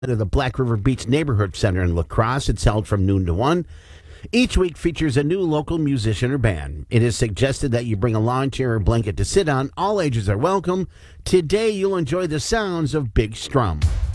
of the Black River Beach Neighborhood Center in La Crosse. It's held from noon to 1. Each week features a new local musician or band. It is suggested that you bring a lawn chair or blanket to sit on. All ages are welcome. Today you'll enjoy the sounds of Big Strum.